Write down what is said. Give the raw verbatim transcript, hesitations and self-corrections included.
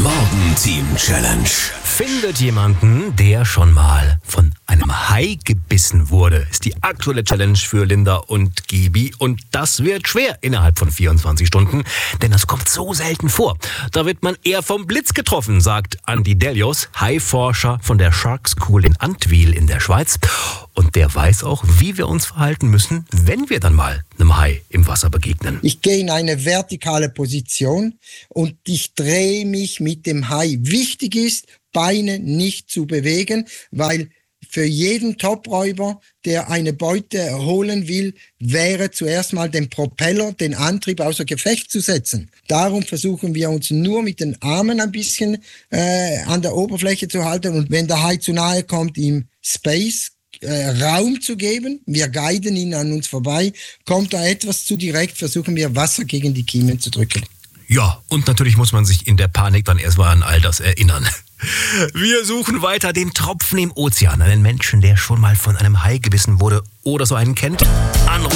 Morgenteam-Challenge. Findet jemanden, der schon mal von einem Hai gebissen wurde, ist die aktuelle Challenge für Linda und Gibi. Und das wird schwer innerhalb von vierundzwanzig Stunden, denn das kommt so selten vor. Da wird man eher vom Blitz getroffen, sagt Andi Delius, Haiforscher von der Shark School in Antwil in der Schweiz. Und der weiß auch, wie wir uns verhalten müssen, wenn wir dann mal einem Hai im Wasser begegnen. Ich gehe in eine vertikale Position und ich drehe mich mit dem Hai. Wichtig ist, Beine nicht zu bewegen, weil für jeden Topräuber, der eine Beute holen will, wäre zuerst mal den Propeller, den Antrieb außer Gefecht zu setzen. Darum versuchen wir uns nur mit den Armen ein bisschen äh, an der Oberfläche zu halten und wenn der Hai zu nahe kommt, ihm Space Äh, Raum zu geben. Wir guiden ihn an uns vorbei. Kommt er etwas zu direkt, versuchen wir Wasser gegen die Kiemen zu drücken. Ja, und natürlich muss man sich in der Panik dann erstmal an all das erinnern. Wir suchen weiter den Tropfen im Ozean, einen Menschen, der schon mal von einem Hai gebissen wurde oder so einen kennt. Anruf